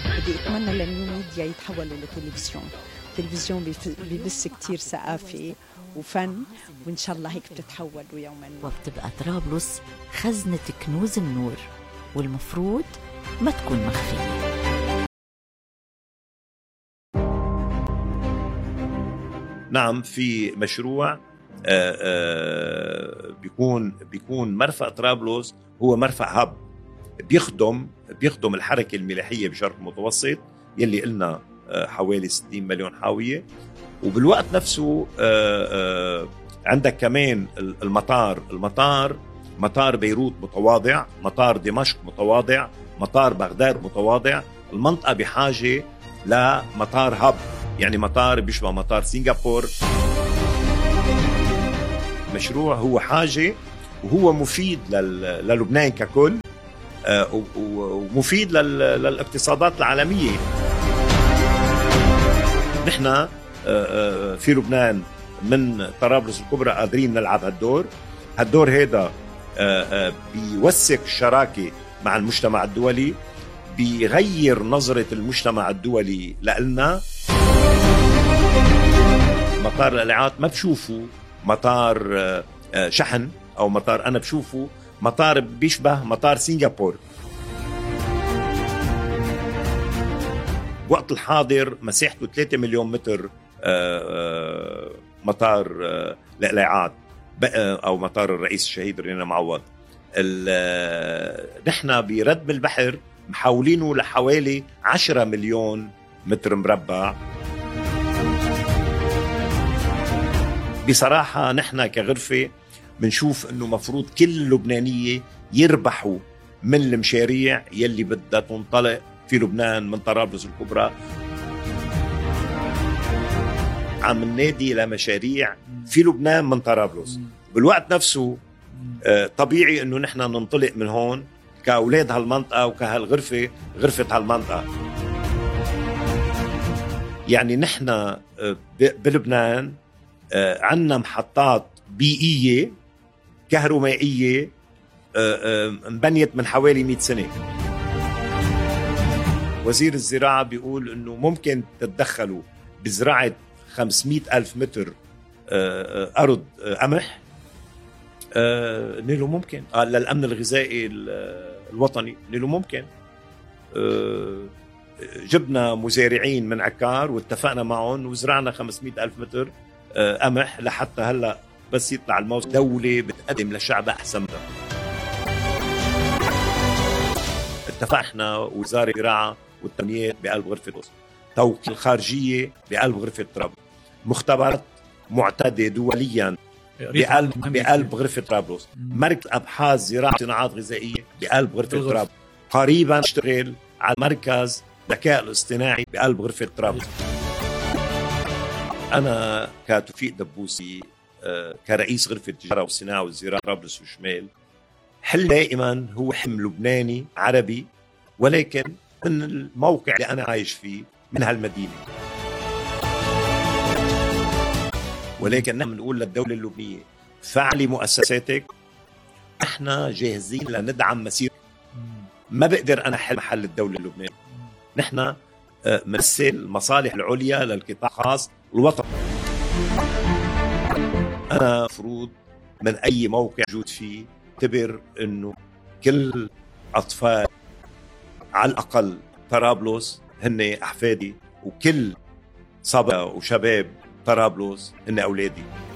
بدي أتمنى للنيو ميديا يتحولوا لتلفزيون. التلفزيون بيبث كتير ثقافة وفن، وإن شاء الله هيك بتتحولوا يوما ما. وبتبقى طرابلس خزنة كنوز النور، والمفروض ما تكون مخفية. نعم، في مشروع بيكون مرفأ طرابلس هو مرفأ هاب بيخدم الحركة الملاحية بشرق المتوسط يلي قلنا حوالي 60 مليون حاوية. وبالوقت نفسه عندك كمان المطار، مطار بيروت متواضع، مطار دمشق متواضع، مطار بغداد متواضع. المنطقة بحاجة لمطار هاب، يعني مطار بيشبه مطار سنغافور. مشروع هو حاجة وهو مفيد للبنان ككل، ومفيد للاقتصادات العالمية. نحن في لبنان من طرابلس الكبرى قادرين نلعب هالدور هيدا بيوثق الشراكة مع المجتمع الدولي، بيغير نظرة المجتمع الدولي لنا. مطار القلعات ما بشوفه مطار شحن أو مطار، أنا بشوفه مطار بيشبه مطار سنغافور. وقت الحاضر مساحته 3 مليون متر مطار القلعات أو مطار الرئيس الشهيد رينا معوض. نحن بردم البحر محاولينه لحوالي 10 مليون متر مربع. بصراحة نحن كغرفة بنشوف انه مفروض كل اللبنانية يربحوا من المشاريع يلي بدها تنطلق في لبنان من طرابلس الكبرى. عم النادي لمشاريع في لبنان من طرابلس. بالوقت نفسه طبيعي انه نحن ننطلق من هون كأولاد هالمنطقة وكهالغرفة، غرفة هالمنطقة. يعني نحن بلبنان عنا محطات بيئية كهرومائية مبنيت من حوالي 100 سنة. وزير الزراعة بيقول انه ممكن تتدخلوا بزراعة 500 ألف متر أرض قمح. نيلو ممكن للأمن الغذائي الوطني، نيلو ممكن. جبنا مزارعين من عكار واتفقنا معهم وزرعنا 500 ألف متر قمح. لحتى هلأ بس يطلع الموسم دولة بتقدم لشعبها أحسن منها. اتفقنا وزارة الزراعة والتنمية بقلب غرفة توكيل الخارجية بقلب غرفة طرابلس، مختبرات معتادة دوليا بقلب غرفة طرابلس، مركز أبحاث زراعة صناعات غذائية بقلب غرفة طرابلس. قريبا نشتغل على مركز ذكاء الاصطناعي بقلب غرفة طرابلس. أنا كتوفيق دبوسي كرئيس غرفة التجارة والصناعة والزراعة طرابلس والشمال، حل دائما هو حلم لبناني عربي، ولكن من الموقع اللي أنا عايش فيه من هالمدينة. ولكن نحن نقول للدولة اللبنانية فعلي مؤسساتك، نحن جاهزين لندعم مسير. ما بقدر أنا حل محل الدولة اللبنانية. نحن نمثل المصالح العليا للقطاع الخاص الوطني. أنا مفروض من أي موقع موجود فيه اعتبر إنه كل أطفال على الأقل طرابلس هن أحفادي، وكل صبا وشباب طرابلس هن أولادي.